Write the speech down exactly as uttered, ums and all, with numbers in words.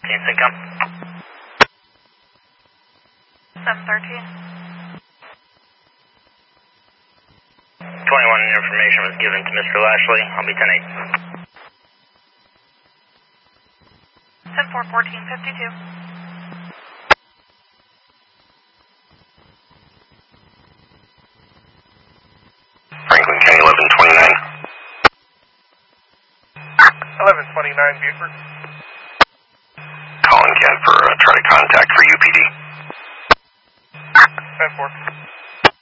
thirteen, Syncom. seven thirteen. twenty-one information was given to Mister Lashley. I'll be ten eight. ten four, fourteen fifty-two. Franklin County eleven twenty-nine. eleven twenty-nine, Buford. Calling Ken for uh, try to contact for U P D. ten four.